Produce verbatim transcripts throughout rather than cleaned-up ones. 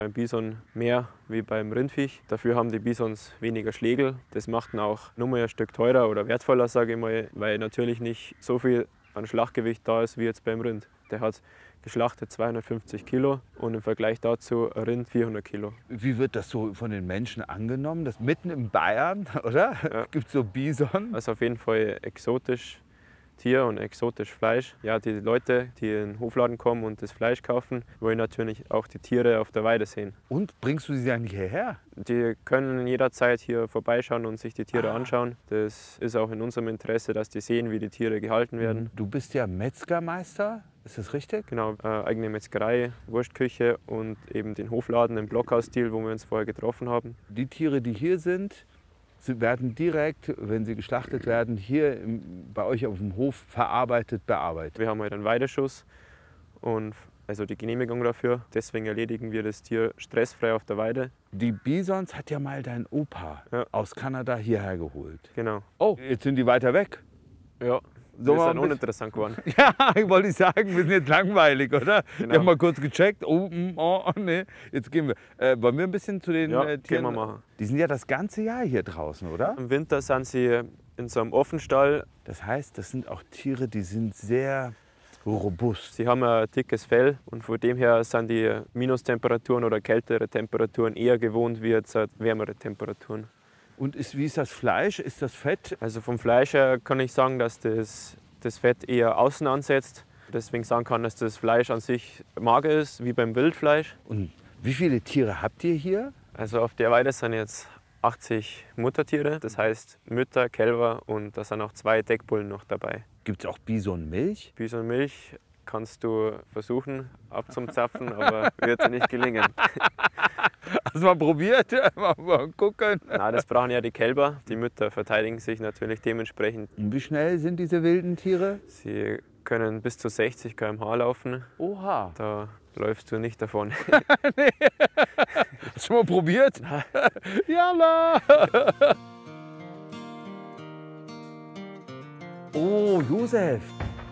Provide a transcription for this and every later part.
Beim Bison mehr wie beim Rindviech. Dafür haben die Bisons weniger Schlägel. Das macht ihn auch nur mal ein Stück teurer oder wertvoller, sage ich mal, weil natürlich nicht so viel an Schlachtgewicht da ist wie jetzt beim Rind. Der hat geschlachtet zweihundertfünfzig Kilo und im Vergleich dazu ein Rind vierhundert Kilo. Wie wird das so von den Menschen angenommen? Das mitten in Bayern, oder? Ja. Gibt es so Bison? Also auf jeden Fall exotisch Tier und exotisch Fleisch. Ja, die Leute, die in den Hofladen kommen und das Fleisch kaufen, wollen natürlich auch die Tiere auf der Weide sehen. Und bringst du sie dann hierher? Die können jederzeit hier vorbeischauen und sich die Tiere Ah. anschauen. Das ist auch in unserem Interesse, dass die sehen, wie die Tiere gehalten werden. Du bist ja Metzgermeister, ist das richtig? Genau, äh, eigene Metzgerei, Wurstküche und eben den Hofladen im Blockhausstil, wo wir uns vorher getroffen haben. Die Tiere, die hier sind, sie werden direkt, wenn sie geschlachtet werden, hier im, bei euch auf dem Hof verarbeitet, bearbeitet. Wir haben halt einen Weideschuss und also die Genehmigung dafür. Deswegen erledigen wir das Tier stressfrei auf der Weide. Die Bisons hat ja mal dein Opa Ja. aus Kanada hierher geholt. Genau. Oh, jetzt sind die weiter weg. Ja, So das mal ist ein dann uninteressant geworden. Ja, ich wollte sagen, wir sind jetzt langweilig, oder? Genau. Wir haben mal kurz gecheckt. Oh, mm, oh, oh nee, jetzt gehen wir. Äh, wollen wir ein bisschen zu den Ja, äh, gehen Tieren? wir machen. Die sind ja das ganze Jahr hier draußen, oder? Im Winter sind sie in so einem Offenstall. Das heißt, das sind auch Tiere, die sind sehr robust. Sie haben ein dickes Fell und von dem her sind die Minustemperaturen oder kältere Temperaturen eher gewohnt wie jetzt halt wärmere Temperaturen. Und ist, wie ist das Fleisch? Ist das Fett? Also vom Fleisch her kann ich sagen, dass das, das Fett eher außen ansetzt. Deswegen sagen kann, dass das Fleisch an sich mager ist, wie beim Wildfleisch. Und wie viele Tiere habt ihr hier? Also auf der Weide sind jetzt achtzig Muttertiere, das heißt Mütter, Kälber und da sind auch zwei Deckbullen noch dabei. Gibt es auch Bisonmilch? Bisonmilch kannst du versuchen abzuzapfen, aber wird dir nicht gelingen. Hast du mal probiert? Mal, mal gucken. Na, das brauchen ja die Kälber. Die Mütter verteidigen sich natürlich dementsprechend. Und wie schnell sind diese wilden Tiere? Sie können bis zu sechzig Kilometer pro Stunde laufen. Oha. Da läufst du nicht davon. Hast du schon mal probiert? Jalla! Oh, Josef.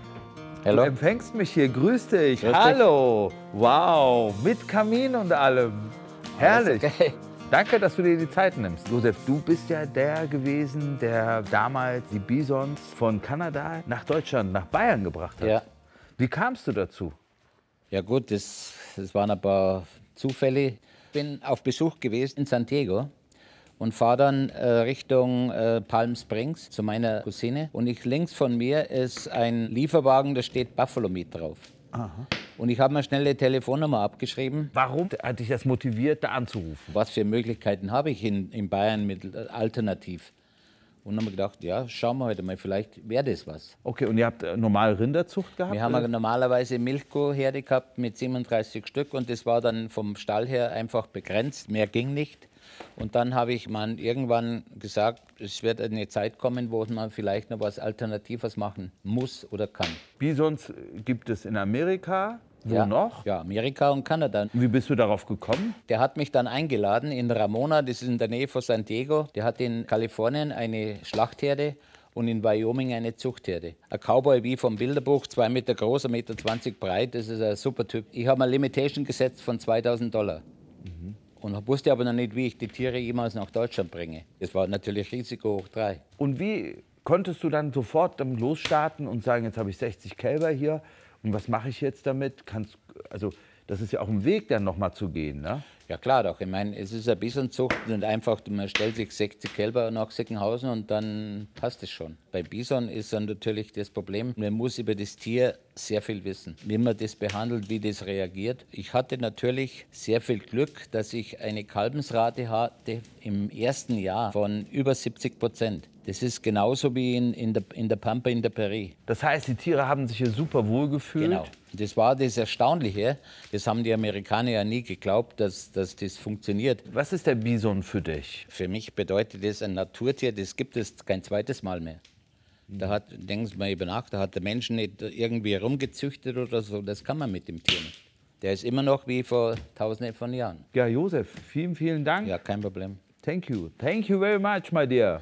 Hallo. Du empfängst mich hier. Grüß dich. Grüß dich. Hallo. Wow. Mit Kamin und allem. Herrlich. Okay. Danke, dass du dir die Zeit nimmst. Josef, du bist ja der gewesen, der damals die Bisons von Kanada nach Deutschland, nach Bayern gebracht hat. Ja. Wie kamst du dazu? Ja gut, das, das waren ein paar Zufälle. Ich bin auf Besuch gewesen in San Diego und fahre dann äh, Richtung äh, Palm Springs zu meiner Cousine. Und ich, links von mir ist ein Lieferwagen, da steht Buffalo Meat drauf. Aha. Und ich habe mir schnell eine Telefonnummer abgeschrieben. Warum hat dich das motiviert, da anzurufen? Was für Möglichkeiten habe ich in, in Bayern mit äh, alternativ? Und dann haben wir gedacht, ja, schauen wir heute mal, vielleicht wäre das was. Okay, und ihr habt äh, normal Rinderzucht gehabt? Wir haben oder? normalerweise Milchkuhherde gehabt mit siebenunddreißig Stück und das war dann vom Stall her einfach begrenzt, mehr ging nicht. Und dann habe ich man irgendwann gesagt, es wird eine Zeit kommen, wo man vielleicht noch was Alternatives machen muss oder kann. Bisons gibt es in Amerika. Wo ja, noch? Ja, Amerika und Kanada. Wie bist du darauf gekommen? Der hat mich dann eingeladen in Ramona, das ist in der Nähe von San Diego. Der hat in Kalifornien eine Schlachtherde und in Wyoming eine Zuchtherde. Ein Cowboy wie vom Bilderbuch, zwei Meter groß, ein Meter zwanzig breit, das ist ein super Typ. Ich habe eine Limitation gesetzt von zweitausend Dollar. Mhm. Und wusste aber noch nicht, wie ich die Tiere jemals nach Deutschland bringe. Das war natürlich Risiko hoch drei. Und wie konntest du dann sofort dann losstarten und sagen, jetzt habe ich sechzig Kälber hier und was mache ich jetzt damit? Kannst, also das ist ja auch ein Weg, dann nochmal zu gehen, ne? Ja klar doch, ich meine, es ist ein Bisonzucht und einfach, man stellt sich sechzig Kälber nach Sickenhausen und dann passt es schon. Bei Bison ist dann natürlich das Problem, man muss über das Tier sehr viel wissen, wie man das behandelt, wie das reagiert. Ich hatte natürlich sehr viel Glück, dass ich eine Kalbensrate hatte im ersten Jahr von über siebzig Prozent. Das ist genauso wie in, in, der, in der Pampa in der Prärie. Das heißt, die Tiere haben sich hier super wohl gefühlt? Genau. Das war das Erstaunliche. Das haben die Amerikaner ja nie geglaubt, dass, dass das funktioniert. Was ist der Bison für dich? Für mich bedeutet das ein Naturtier, das gibt es kein zweites Mal mehr. Da hat, denken Sie mal über nach, da hat der Mensch nicht irgendwie rumgezüchtet oder so, das kann man mit dem Tier nicht. Der ist immer noch wie vor tausenden von Jahren. Ja, Josef, vielen, vielen Dank. Ja, kein Problem. Thank you. Thank you very much, my dear.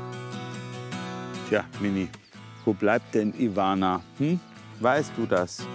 Tja, Mini, wo bleibt denn Ivana? Hm? Weißt du das?